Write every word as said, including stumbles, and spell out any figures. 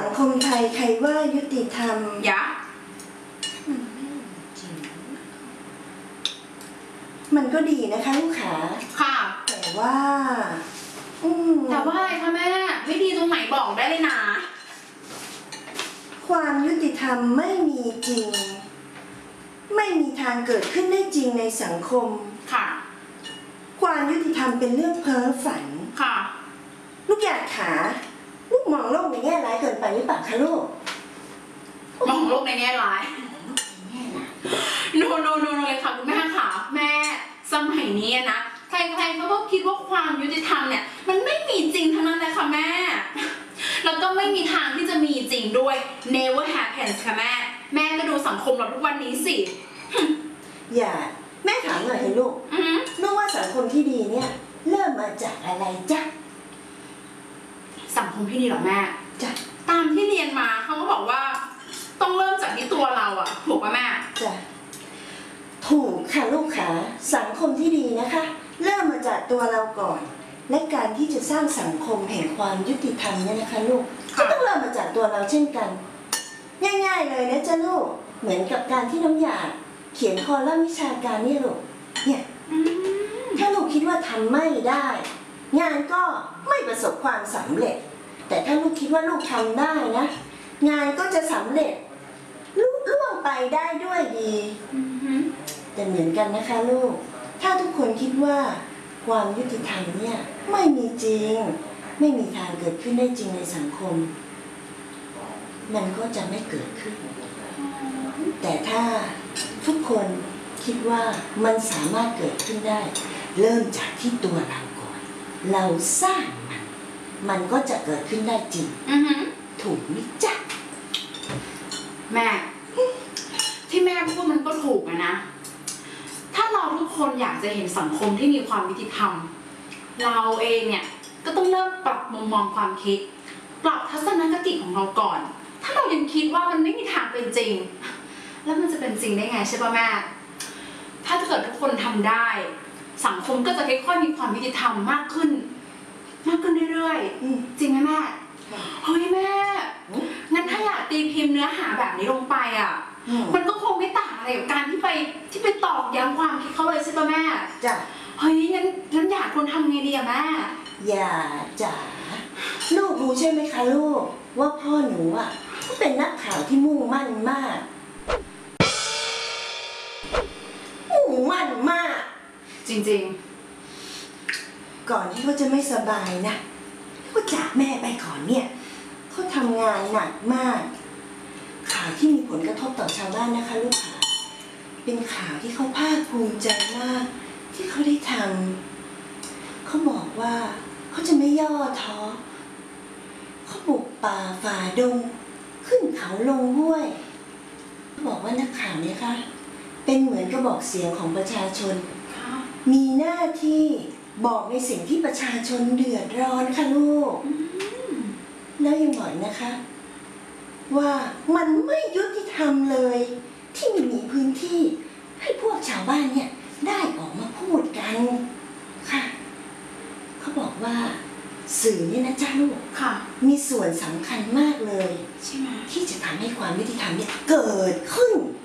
งคมไทยใครว่ายุติธรรมยะมันก็ดีนะคะลูกค้าค่ะแต่ว่าแต่ว่าอะไรคะแม่ไม่ดีตรงไหนบอกได้เลยนะความยุติธรรมไม่มีจริงไม่มีทางเกิดขึ้นได้จริงในสังคมค่ะความยุติธรรมเป็นเรื่องเพ้อฝันค่ะลูกอยากขาลูกมองโลกในแง่ร้ายเกินไปหรือเปล่าคะลูกมองโลกในแง่ร้ายโนโนโนเลยค่ะคุณแม่ค่ะแม่สมัยนี้นะใครๆเขาก็คิดว่าความยุติธรรมเนี่ยมันไม่มีจริงทั้งนั้นเลยค่ะแม่แล้วก็ไม่มีทางที่จะมีจริงด้วย never happens ค่ะแม่แม่ก็ดูสังคมเราทุกวันนี้สิอย่าแม่ถามหน่อยให้ลูกลูกว่าสังคมที่ดีเนี่ยเริ่มมาจากอะไรจ๊ะสังคมที่ดีหรอแม่จ้ะตามที่เรียนมาเขาก็บอกว่าต้องเริ่มจากที่ตัวเราอะถูกป่ะแม่จ้ะถูกค่ะลูกขาสังคมที่ดีนะคะเริ่มมาจากตัวเราก่อนและการที่จะสร้างสังคมแห่งความยุติธรรมเนี่ยนะคะลูกก็ต้องเริ่มมาจากตัวเราเช่นกันง่ายๆเลยนะจ๊ะลูกเหมือนกับการที่น้องหยาเขียนคอลัมน์วิชาการนี่ลูกเนี่ยถ้าลูกคิดว่าทำไม่ได้งานก็ไม่ประสบความสำเร็จแต่ถ้าลูกคิดว่าลูกทำได้นะงานก็จะสำเร็จลุล่วงไปได้ด้วยดีแต่เหมือนกันนะคะลูกถ้าทุกคนคิดว่าความยุติธรรมเนี่ยไม่มีจริงไม่มีทางเกิดขึ้นได้จริงในสังคมมันก็จะไม่เกิดขึ้นแต่ถ้าทุกคนคิดว่ามันสามารถเกิดขึ้นได้เริ่มจากที่ตัวเราก่อนเราสร้างมันมันก็จะเกิดขึ้นได้จริงถูกไหมจ๊ะแม่ที่แม่พูดมันก็ถูกนะถ้าเราทุกคนอยากจะเห็นสังคมที่มีความยุติธรรมเราเองเนี่ยก็ต้องเริ่มปรับมุมมองความคิดปรับทัศนคติของเราก่อนถ้าเรายังคิดว่ามันไม่มีทางเป็นจริงแล้วมันจะเป็นจริงได้ไงใช่ป่ะแม่ถ้าเกิดทุกคนทำได้สังคมก็จะค่อยๆมีความยุติธรรมมากขึ้นมากขึ้นเรื่อยๆจริงไหมแม่เฮ้ยแม่งั้นถ้าอยากตีพิมพ์เนื้อหาแบบนี้ลงไปอ่ะมันก็คงไม่ต่างอะไรกับการที่ไปที่ไปตอกย้ำความคิดเขาเลยใช่ป่ะแม่จ้ะเฮ้ยงั้นงั้นอยากควรทำไงดีอะแม่อย่าจ๋าลูกรู้ใช่ไหมคะลูกว่าพ่อหนูอ่ะเป็นนักข่าวที่มุ่งมั่นมากมุ่งมั่นมากจริงๆก่อนที่เขาจะไม่สบายนะเขาจากแม่ไปก่อนเนี่ยเขาทำงานหนักมากข่าวที่มีผลกระทบต่อชาวบ้านนะคะลูกค้าเป็นข่าวที่เขาภาคภูมิใจมากที่เขาได้ทำเขาบอกว่าเขาจะไม่ย่อท้อเขาบุกป่าฝ่าดงขึ้นเขาลงห้วยเขาบอกว่านักข่าวเนี่ยค่ะเป็นเหมือนกระบอกเสียงของประชาชนมีหน้าที่บอกในสิ่งที่ประชาชนเดือดร้อนค่ะลูกแล้วยังบอกนะคะว่ามันไม่ยุติธรรมเลยที่ไม่มีพื้นที่ให้พวกชาวบ้านเนี่ยได้ออกมาพูดกันค่ะเขาบอกว่าสื่อเนี่ยนะจ้าลูกค่ะมีส่วนสำคัญมากเลยใช่ไหมที่จะทำให้ความยุติธรรมเนี่ยเกิดขึ้น